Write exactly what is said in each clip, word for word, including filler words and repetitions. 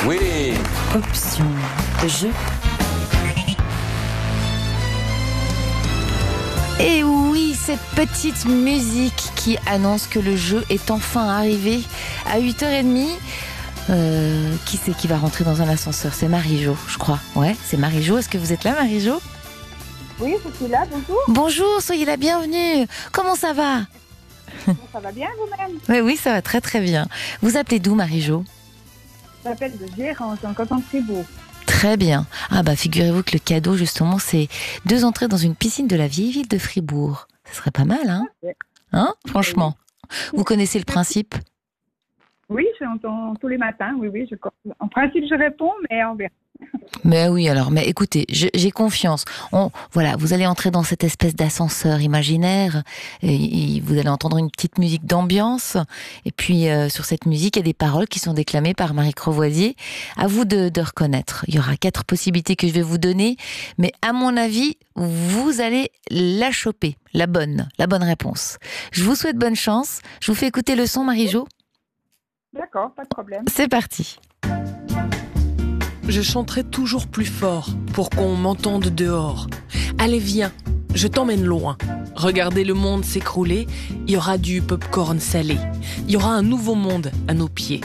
Oui. Option jeu. Et oui, cette petite musique qui annonce que le jeu est enfin arrivé à huit heures trente. Euh, qui c'est qui va rentrer dans un ascenseur? C'est Marie-Jo, je crois. Ouais, c'est Marie-Jo. Est-ce que vous êtes là, Marie-Jo? Oui, je suis là, bonjour. Bonjour, soyez la bienvenue. Comment ça va? Ça va bien vous-même? Oui, oui, ça va très très bien. Vous appelez d'où, Marie-Jo? Je m'appelle de Gérance, en canton de Fribourg. Très bien. Ah bah figurez-vous que le cadeau, justement, c'est deux entrées dans une piscine de la vieille ville de Fribourg. Ça serait pas mal, hein? Hein, franchement. Vous connaissez le principe? Oui, j'entends tous les matins, oui, oui. Je... En principe, je réponds, mais on verra. Mais oui, alors, mais écoutez, je- j'ai confiance. On, voilà, vous allez entrer dans cette espèce d'ascenseur imaginaire. Et, et vous allez entendre une petite musique d'ambiance. Et puis, euh, sur cette musique, il y a des paroles qui sont déclamées par Marie Crevoisier. À vous de, de reconnaître. Il y aura quatre possibilités que je vais vous donner. Mais à mon avis, vous allez la choper. La bonne, la bonne réponse. Je vous souhaite bonne chance. Je vous fais écouter le son, Marie-Jo. D'accord, pas de problème. C'est parti. Je chanterai toujours plus fort pour qu'on m'entende dehors. Allez, viens, je t'emmène loin. Regardez le monde s'écrouler, il y aura du pop-corn salé. Il y aura un nouveau monde à nos pieds.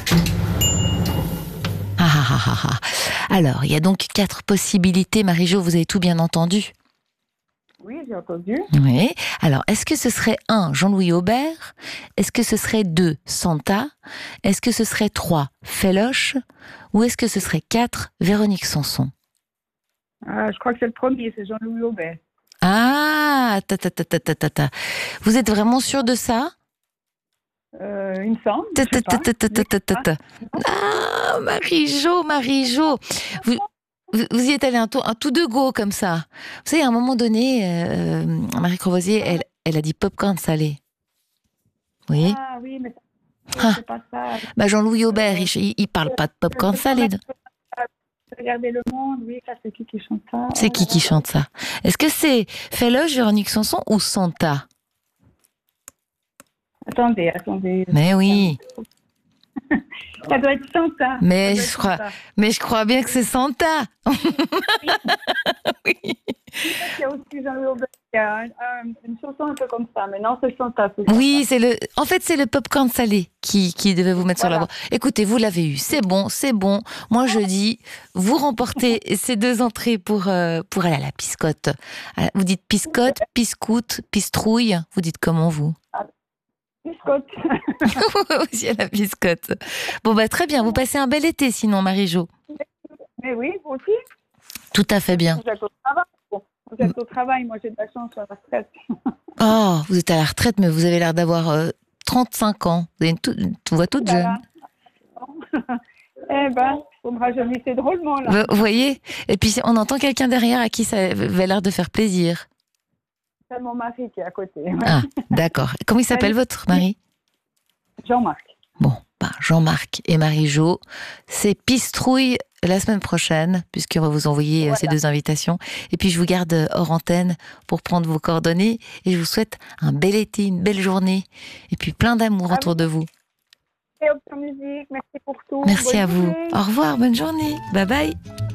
Ah, ah, ah, ah. Alors, il y a donc quatre possibilités. Marie-Jo, vous avez tout bien entendu? Oui, j'ai entendu. Oui. Alors, est-ce que ce serait un, Jean-Louis Aubert? Est-ce que ce serait deux, Santa? Est-ce que ce serait trois, Féloche? Ou est-ce que ce serait quatre, Véronique Sanson? Ah, je crois que c'est le premier, c'est Jean-Louis Aubert. Ah, ta, ta, ta, ta, ta, ta, ta. Vous êtes vraiment sûr de ça? Euh, il me semble. Ta, je sais ta, pas. ta, ta, ta, ta, ta, ta. Ah, Marie-Jo, Marie-Jo. Vous, vous, vous y êtes allé un, tour, un tout de go comme ça. Vous savez, à un moment donné, euh, Marie Crevoisier, elle, elle a dit popcorn salé. Vous voyez? Ah oui, mais Ah. c'est pas ça. Bah Jean-Louis Aubert, il, il, il parle pas de popcorn salé. Regardez le monde, oui, ça c'est qui qui chante ça? C'est qui qui chante ça? Est-ce que c'est Féloche, Véronique Sanson ou Santa? Attendez, attendez. Mais oui. Ça doit être Santa. Mais Ça doit je être crois, Santa. mais je crois bien que c'est Santa. Oui. Il y a aussi Jean-Louis Aubert. Il y a un- un- une chanson un peu comme ça, mais non, c'est Santa. c'est Santa. Oui, c'est le. En fait, c'est le popcorn salé qui qui devait vous mettre sur la Voilà. voie. Écoutez, vous l'avez eu. C'est bon, c'est bon. Moi, je dis, vous remportez ces deux entrées pour euh, pour aller à la piscotte. Euh, Vous dites piscotte, piscoute, pistrouille. Vous dites comment vous? Biscotte. Aussi à la piscotte. Bon bah très bien. Vous passez un bel été, sinon, Marie-Jo. Mais oui, vous aussi. Tout à fait bien. Vous êtes au travail. Bon, vous êtes au travail. Moi, j'ai de la chance à la retraite. Oh, vous êtes à la retraite, mais vous avez l'air d'avoir euh, trente-cinq ans. Vous avez une, toute- une voix toute jeune. Voilà. Eh ben, vous me rajeunissez drôlement, là. Vous vous voyez? Et puis on entend quelqu'un derrière à qui ça avait l'air de faire plaisir. C'est mon mari qui est à côté. Ah, d'accord. Comment il s'appelle votre mari? Jean-Marc. Bon, bah, Jean-Marc et Marie-Jo, c'est Pistrouille la semaine prochaine, puisqu'on va vous envoyer euh, Voilà. ces deux invitations. Et puis je vous garde euh, hors antenne pour prendre vos coordonnées. Et je vous souhaite un bel été, une belle journée. Et puis plein d'amour Ah autour oui. de vous. Et Option Musique, merci pour tout. Merci Bonne à vous. journée. Au revoir, bonne journée. Bye bye.